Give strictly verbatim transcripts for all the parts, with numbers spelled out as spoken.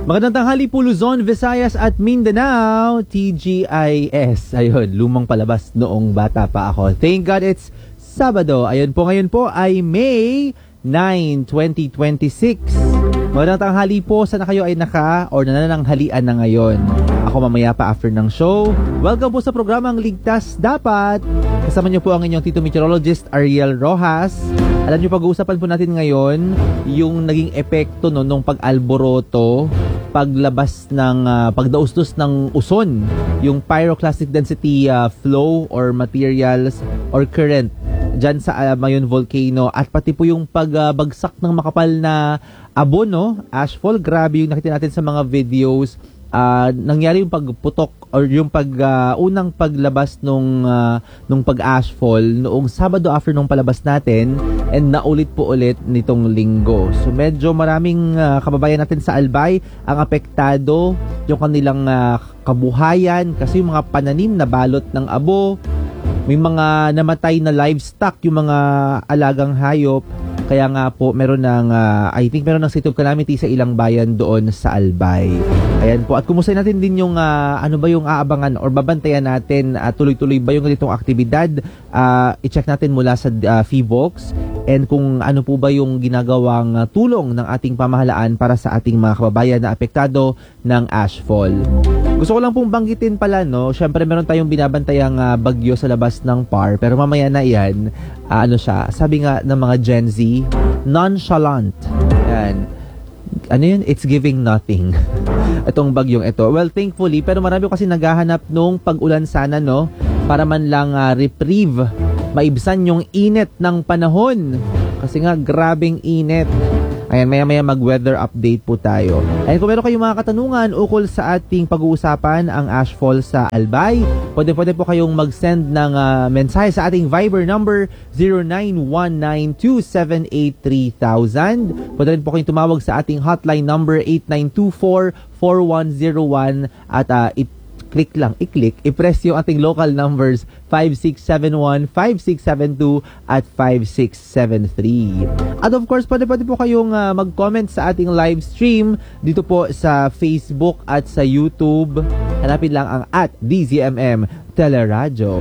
Magandang tanghali po Luzon, Visayas at Mindanao, T G I S. Ayun, lumang palabas noong bata pa ako. Thank God it's Sabado. Ayun po, ngayon po ay May ninth, twenty twenty-six. Magandang tanghali po, sana kayo ay naka or nanananghalian na ngayon. Ako mamaya pa after ng show. Welcome po sa programang Ligtas Dapat. Kasama niyo po ang inyong Tito Meteorologist Ariel Rojas. Alam niyo, pag-uusapan po natin ngayon yung naging epekto no, nung pag-alboroto, paglabas ng, uh, pagdaustos ng uson, yung pyroclastic density uh, flow or materials or current dyan sa uh, Mayon Volcano, at pati po yung pagbagsak uh, ng makapal na abo, no? Ashfall. Grabe yung nakita natin sa mga videos. Uh, nangyari yung pagputok or yung pag uh, unang paglabas nung uh, nung pag-ashfall noong Sabado after nung palabas natin, and naulit po ulit nitong linggo. So medyo maraming uh, kababayan natin sa Albay ang apektado, yung kanilang uh, kabuhayan kasi yung mga pananim na balot ng abo, may mga namatay na livestock, yung mga alagang hayop. Kaya nga po, meron ng, uh, I think meron ng state of calamity sa ilang bayan doon sa Albay. Ayan po. At kumustahin natin din yung, uh, ano ba yung aabangan or babantayan natin, uh, tuloy-tuloy ba yung ganitong aktibidad. Uh, i-check natin mula sa uh, Fevox, and kung ano po ba yung ginagawang uh, tulong ng ating pamahalaan para sa ating mga kababayan na apektado ng ashfall. Gusto ko lang pong banggitin pala, no, syempre meron tayong binabantayang uh, bagyo sa labas ng P A R, pero mamaya na yan, uh, ano siya, sabi nga ng mga Gen Z, nonchalant. Yan. Ano yun? It's giving nothing. Itong bagyong ito. Well, thankfully, pero marami kasi naghahanap nung pag-ulan sana, no, para man lang uh, reprieve, maibsan yung init ng panahon. Kasi nga, grabing init. Ayan, maya-maya mag-weather update po tayo. Ayan, kung meron kayong mga katanungan ukol sa ating pag-uusapan, ang ashfall sa Albay, pwede-pwede po kayong mag-send ng uh, mensahe sa ating Viber number zero nine one nine two seven eight three thousand. Pwede rin po kayong tumawag sa ating hotline number eight nine two four four one zero one at uh, click lang, i-click, i-press yung ating local numbers five six seven one, five six seven two at five six seven three. At of course, pwede pwede po kayong uh, mag-comment sa ating live stream dito po sa Facebook at sa YouTube. Hanapin lang ang at D Z M M Teleradyo.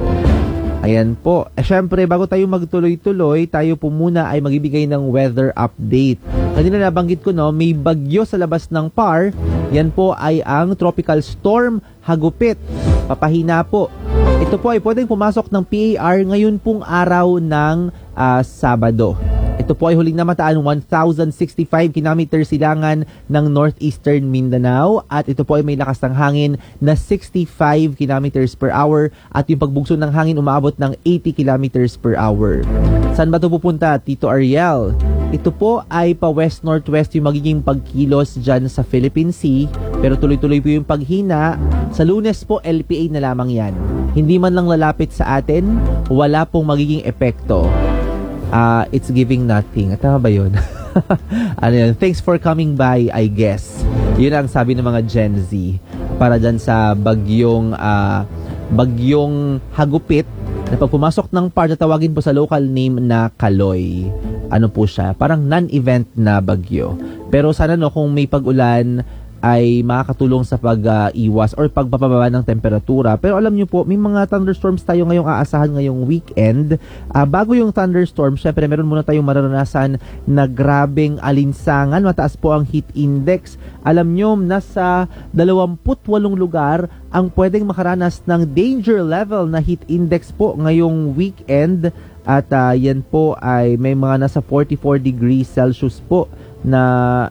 Ayan po. Eh, syempre, bago tayo magtuloy-tuloy, tayo po muna ay magbibigay ng weather update. Kanina nabanggit ko, no, may bagyo sa labas ng P A R. Yan po ay ang Tropical Storm Hagupit. Papahina po. Ito po ay pwedeng pumasok ng P A R ngayon pong araw ng uh, Sabado. Ito po ay huling namataan one thousand sixty-five kilometers silangan ng northeastern Mindanao, at ito po ay may lakas ng hangin na sixty-five kilometers per hour, at yung pagbugso ng hangin umaabot ng eighty kilometers per hour. Saan ba ito pupunta, Tito Ariel? Ito po ay pa west-northwest yung magiging pagkilos dyan sa Philippine Sea, pero tuloy-tuloy po yung paghina. Sa Lunes po, L P A na lamang yan. Hindi man lang lalapit sa atin, wala pong magiging epekto. Uh, it's giving nothing. Tama ba yun? Ano yun? Thanks for coming by, I guess. Yun ang sabi ng mga Gen Z para dyan sa bagyong uh, bagyong Hagupit, na pag pumasok ng P A R, tatawagin po sa local name na Kaloy. Ano po siya? Parang non-event na bagyo. Pero sana, no, kung may pag-ulan ay makakatulong sa pag-iwas uh, or pagpapababa ng temperatura. Pero alam nyo po, may mga thunderstorms tayo ngayong aasahan ngayong weekend. Uh, bago yung thunderstorm, syempre meron muna tayong mararanasan na grabing alinsangan. Mataas po ang heat index. Alam nyo, nasa dalawampu't walong lugar ang pwedeng makaranas ng danger level na heat index po ngayong weekend. At uh, yan po ay may mga nasa forty-four degrees Celsius po na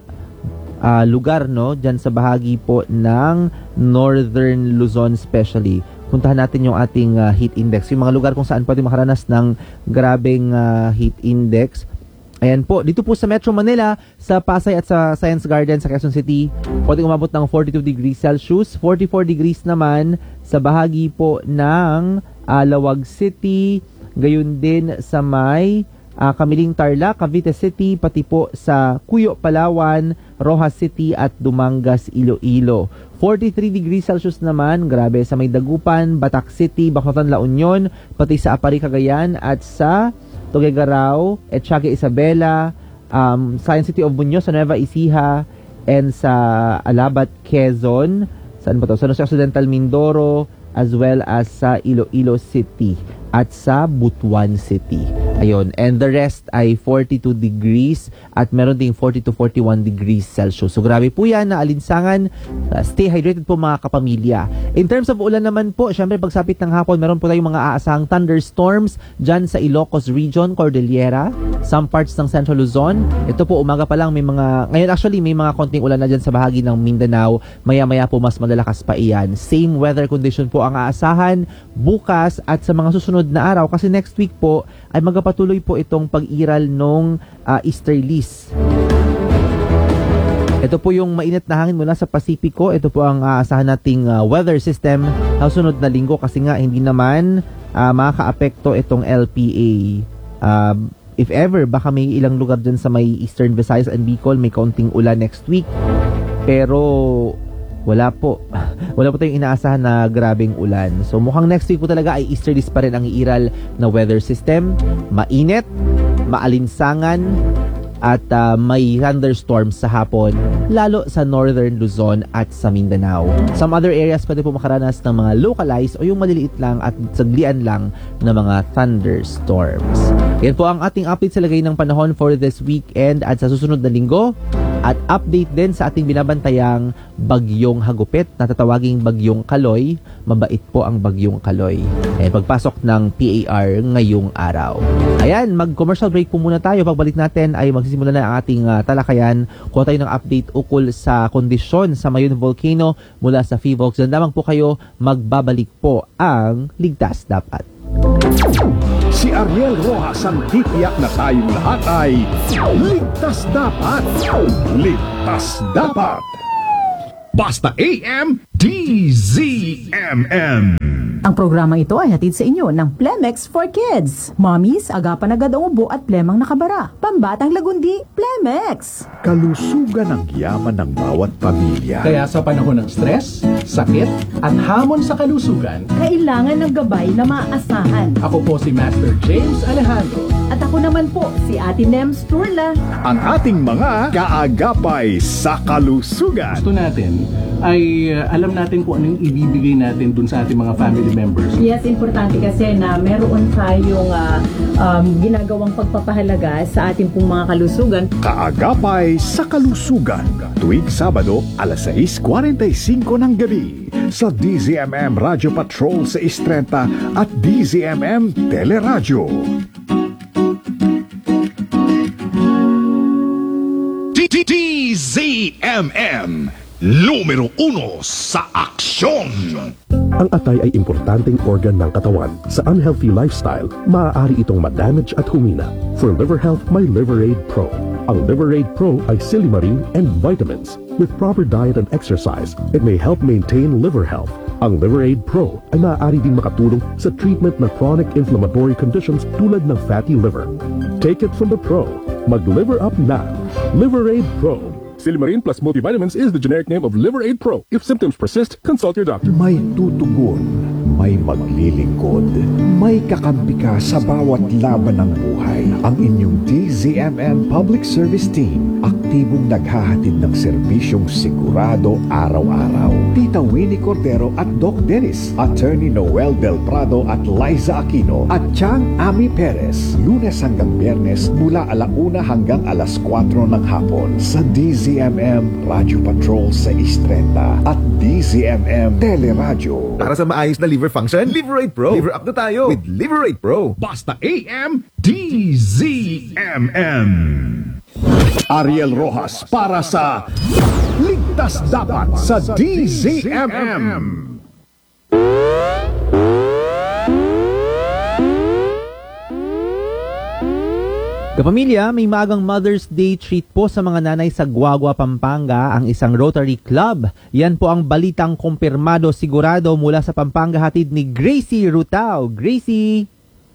Uh, lugar, no, dyan sa bahagi po ng Northern Luzon especially. Puntahan natin yung ating uh, heat index, yung mga lugar kung saan pwede makaranas ng grabing uh, heat index. Ayan po, dito po sa Metro Manila, sa Pasay at sa Science Garden sa Quezon City, pwede umabot ng forty-two degrees Celsius, forty-four degrees naman sa bahagi po ng uh, Lawag City, gayon din sa may Uh, Kamiling Tarlac, Cavite City, pati po sa Cuyo, Palawan, Rojas City at Dumangas, Iloilo. forty-three degrees Celsius naman, grabe, sa may Dagupan, Batac City, Baclaran, La Union, pati sa Apari, Cagayan at sa Tuguegarao, Etchague, Isabela, um, Science City of Muñoz, sa Nueva Ecija, and sa Alabat, Quezon, saan ba to? Sa North Occidental Mindoro, as well as sa Iloilo City at sa Butuan City. Ayun. And the rest ay forty-two degrees at meron ding forty to forty-one degrees Celsius. So grabe po yan na alinsangan. Uh, stay hydrated po mga kapamilya. In terms of ulan naman po, syempre pagsapit ng hapon, meron po tayong mga aasahang thunderstorms dyan sa Ilocos Region, Cordillera, some parts ng Central Luzon. Ito po, umaga pa lang may mga, ngayon actually may mga konting ulan na dyan sa bahagi ng Mindanao. Maya-maya po mas malalakas pa iyan. Same weather condition po ang aasahan bukas at sa mga susunod na araw kasi next week po ay magpapatuloy po itong pag-iral ng uh, easterlies. Ito po yung mainit na hangin mula sa Pasipiko. Ito po ang aasahan nating uh, weather system sa sunod na linggo kasi nga hindi naman uh, makaka-apekto itong L P A. Uh, if ever, baka may ilang lugar dyan sa may Eastern Visayas and Bicol may kaunting ulan next week. Pero wala po. Wala po tayong inaasahan na grabeng ulan. So mukhang next week po talaga ay easterlies pa rin ang iiral na weather system. Mainit, maalinsangan, at uh, may thunderstorms sa hapon, lalo sa Northern Luzon at sa Mindanao. Some other areas pwede po makaranas ng mga localized o yung maliliit lang at saglian lang na mga thunderstorms. Yan po ang ating update sa lagay ng panahon for this weekend at sa susunod na linggo. At update din sa ating binabantayang bagyong hagupit na tatawaging bagyong Kaloy. Mabait po ang bagyong Kaloy. Eh, pagpasok ng P A R ngayong araw. Ayan, mag-commercial break po muna tayo. Pagbalik natin ay magsisimula na ang ating uh, talakayan. Kuha tayo ng update ukol sa kondisyon sa Mayon Volcano mula sa Fivox. Dan lamang po kayo, magbabalik po ang Ligtas Dapat. Si Ariel Rojas ang titiyak na tayong lahat ay ligtas dapat. Ligtas dapat. Basta A M D Z M M. Ang programang ito ay hatid sa inyo ng Plemex for Kids. Mommies, agapan agad ang ubo at plemang nakabara. Pambatang lagundi, Plemex. Kalusugan ang yaman ng bawat pamilya. Kaya sa panahon ng stress, sakit, at hamon sa kalusugan, Kailangan ng gabay na maaasahan. ako po si Master James Alejandro. At ako naman po, si Ate Nems Turla. Ang ating mga kaagapay sa kalusugan. Gusto natin ay uh, alam natin kung anong ibibigay natin dun sa ating mga family members. Yes, importante kasi na meron tayong uh, um, ginagawang pagpapahalaga sa ating pong mga kalusugan. Kaagapay sa kalusugan. Tuwing Sabado, alas sais forty-five ng gabi. Sa D Z M M Radio Patrol sa Istrenta at D Z M M Teleradyo. D Z M M, numero uno sa aksyon. Ang atay ay importanteng organ ng katawan. Sa unhealthy lifestyle, maaari itong ma-damage at humina. For liver health, may Liveraid Pro. Ang Liveraid Pro ay silimarin and vitamins. With proper diet and exercise, it may help maintain liver health. Ang Liveraid Pro ay maaari ding makatulong sa treatment ng chronic inflammatory conditions tulad ng fatty liver. Take it from the pro. Mag-liver up na. Liveraid Pro. Silimarin plus multivitamins is the generic name of Liveraid Pro. If symptoms persist, consult your doctor. May tutugon, may maglilingkod, may kakampi ka sa bawat laban ng buhay. Ang inyong D Z M M Public Service Team, aktibong naghahatid ng serbisyong sigurado araw-araw. Tita Winnie Cordero at Doc Dennis, Attorney Noel Del Prado at Liza Aquino, at Chang Ami Perez, Lunes hanggang Biyernes mula alauna hanggang alas kwatro ng hapon sa D Z M M Radio Patrol sa Istrenta at D Z M M Teleradyo. Para sa maayos na liver function, Liveraid Pro. Liver up na tayo with Liveraid Pro. Basta A M D Z M M. Ariel Rojas para sa Ligtas Dapat sa D Z M M. Kapamilya, may maagang Mother's Day treat po sa mga nanay sa Guagua, Pampanga, ang isang Rotary Club. Yan po ang balitang kumpirmado sigurado mula sa Pampanga, hatid ni Gracie Rutao. Gracie!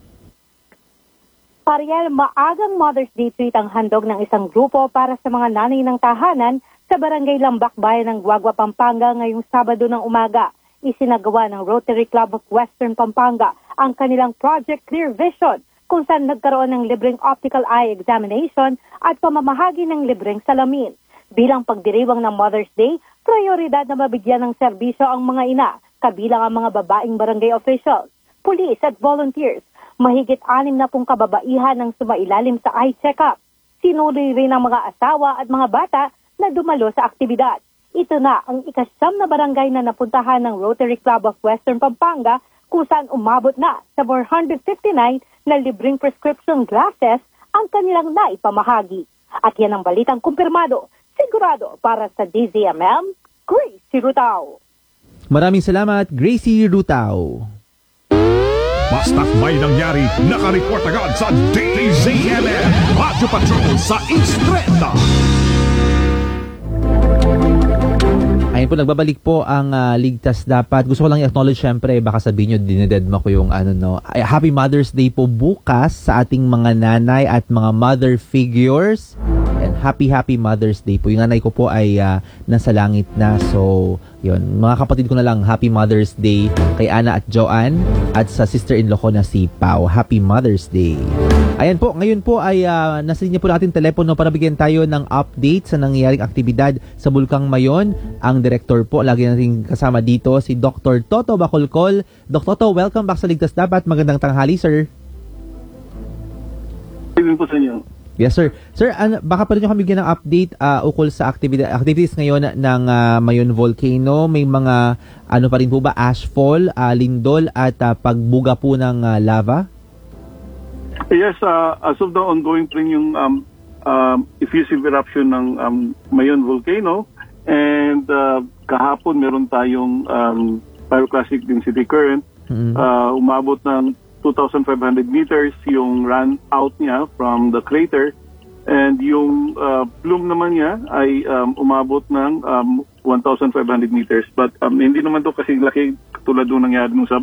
Ariel, maagang Mother's Day treat ang handog ng isang grupo para sa mga nanay ng tahanan sa Barangay Lambak, Bayan ng Guagua, Pampanga ngayong Sabado ng umaga. Isinagawa ng Rotary Club of Western Pampanga ang kanilang Project Clear Vision, kung saan nagkaroon ng libreng optical eye examination at pamamahagi ng libreng salamin. Bilang pagdiriwang ng Mother's Day, prioridad na mabigyan ng serbisyo ang mga ina, kabilang ang mga babaeng barangay officials, pulis at volunteers. Mahigit anim na pong kababaihan ang sumailalim sa eye check-up. Sinuri rin ang mga asawa at mga bata na dumalo sa aktibidad. Ito na ang ikasyam na barangay na napuntahan ng Rotary Club of Western Pampanga kung saan umabot na sa four hundred fifty-nine na libreng prescription glasses ang kanilang naipamahagi. At yan ang balitang kumpirmado, sigurado para sa D Z M M, Gracie Rutao. Maraming salamat, Gracie Rutao. Basta't may nangyari, nakareport agad sa D Z M M Radio Patrol sa East Trenda. Ayun po, nagbabalik po ang uh, Ligtas Dapat. Gusto ko lang i-acknowledge syempre, baka sabihin nyo, dinededma ko yung ano no. Ay, Happy Mother's Day po bukas sa ating mga nanay at mga mother figures. And happy, happy Mother's Day po. Yung nanay ko po ay uh, nasa langit na. So, yun. Mga kapatid ko na lang, Happy Mother's Day kay Ana at Joanne at sa sister-in-law ko na si Pao. Happy Mother's Day. Ayan po, ngayon po ay uh, nasa linya po natin telepono para bigyan tayo ng update sa nangyayaring aktibidad sa Bulkang Mayon. Ang director po, lagi natin kasama dito, si Doctor Toto Bacolcol. Doctor Toto, welcome back sa Ligtas Dapat. Magandang tanghali, sir. Good po sa inyo. Yes, sir. Sir, ano, baka pa rin nyo kami bigyan ng update uh, ukol sa activity, activities ngayon ng uh, Mayon Volcano. May mga, ano pa rin po ba, ashfall, uh, lindol at uh, pagbuga po ng uh, lava? Yes, uh, as of the ongoing pa rin yung um, um, effusive eruption ng um, Mayon Volcano. And uh, kahapon meron tayong um, pyroclastic density current. Mm-hmm. uh, umabot ng two thousand five hundred meters yung run out niya from the crater. And yung uh, plume naman niya ay um, umabot ng um, one thousand five hundred meters. But um, hindi naman to kasi laki tulad nung nangyari nung sa